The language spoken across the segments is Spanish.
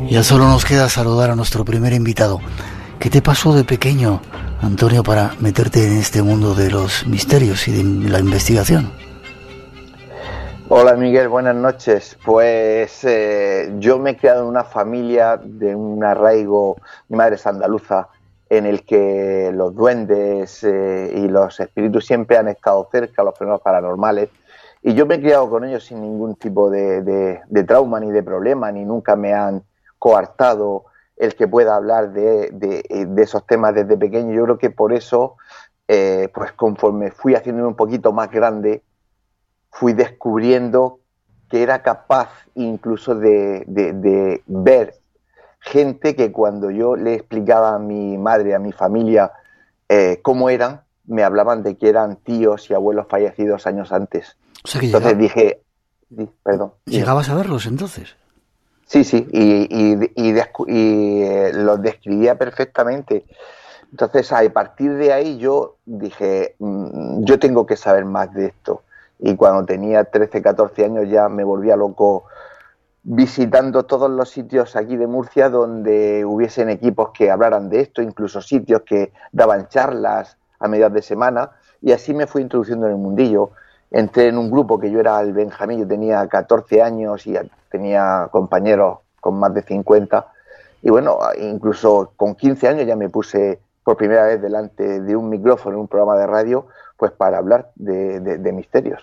Ya solo nos queda saludar a nuestro primer invitado. ¿Qué te pasó de pequeño, Antonio, para meterte en este mundo de los misterios y de la investigación? Hola Miguel, buenas noches. Pues yo me he criado en una familia de un arraigo, mi madre es andaluza, en el que los duendes y los espíritus siempre han estado cerca, los fenómenos paranormales, y yo me he criado con ellos sin ningún tipo de trauma ni de problema, ni nunca me han coartado el que pueda hablar de esos temas desde pequeño. Yo creo que por eso, pues conforme fui haciéndome un poquito más grande, fui descubriendo que era capaz incluso de ver gente que cuando yo le explicaba a mi madre, a mi familia, cómo eran, me hablaban de que eran tíos y abuelos fallecidos años antes. O sea que entonces dije, perdón. ¿Llegabas a verlos entonces? Sí, y los describía perfectamente. Entonces, a partir de ahí yo dije, yo tengo que saber más de esto. Y cuando tenía 13, 14 años ya me volvía loco visitando todos los sitios aquí de Murcia donde hubiesen equipos que hablaran de esto, incluso sitios que daban charlas a mediados de semana, y así me fui introduciendo en el mundillo. Entré en un grupo que yo era el Benjamín, yo tenía 14 años y tenía compañeros con más de 50, y bueno, incluso con 15 años ya me puse por primera vez delante de un micrófono en un programa de radio, pues para hablar de misterios.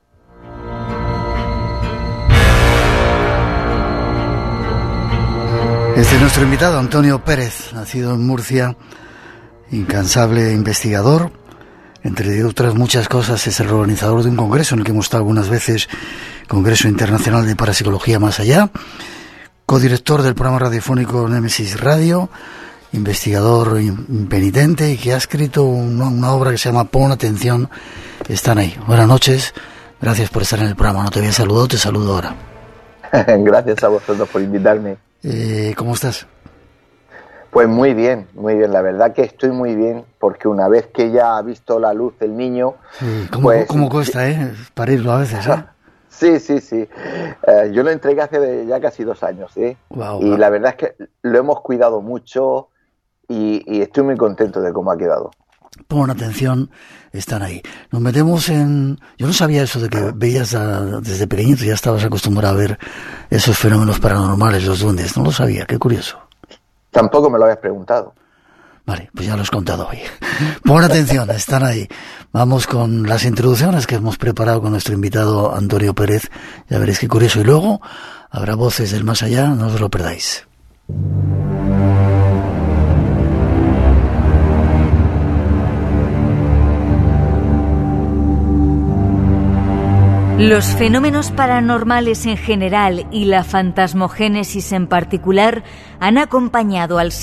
Este es nuestro invitado, Antonio Pérez, nacido en Murcia, incansable investigador. Entre otras muchas cosas es el organizador de un congreso en el que hemos estado algunas veces, Congreso Internacional de Parapsicología Más Allá, codirector del programa radiofónico Némesis Radio, investigador impenitente y que ha escrito una obra que se llama Pon Atención, están ahí. Buenas noches, gracias por estar en el programa. No te había saludado, te saludo ahora. Gracias a vosotros por invitarme. ¿Cómo estás? Pues muy bien, la verdad que estoy muy bien, porque una vez que ya ha visto la luz el niño... Sí, pues, ¿cómo cuesta, parirlo a veces, Sí. Yo lo entregué hace ya casi 2 años, Wow. La verdad es que lo hemos cuidado mucho y estoy muy contento de cómo ha quedado. Pon atención, están ahí. Nos metemos en... Yo no sabía eso de que veías desde pequeñito, ya estabas acostumbrado a ver esos fenómenos paranormales, los duendes. No lo sabía, qué curioso. Tampoco me lo habías preguntado. Vale, pues ya lo has contado hoy. Pon atención, están ahí. Vamos con las introducciones que hemos preparado con nuestro invitado Antonio Pérez. Ya veréis qué curioso. Y luego habrá voces del más allá, no os lo perdáis. Los fenómenos paranormales en general y la fantasmogénesis en particular han acompañado al